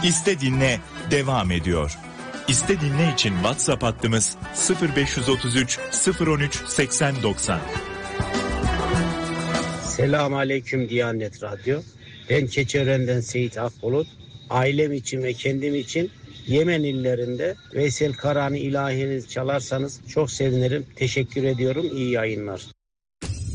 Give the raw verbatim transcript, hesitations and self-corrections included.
İste Dinle devam ediyor. İste Dinle için WhatsApp hattımız sıfır beş otuz üç sıfır on üç seksen doksan. Selamun Aleyküm Diyanet Radyo. Ben Keçiören'den Seyit Akbulut. Ailem için ve kendim için Yemen illerinde Veysel Karani ilahiniz çalarsanız çok sevinirim. Teşekkür ediyorum. İyi yayınlar.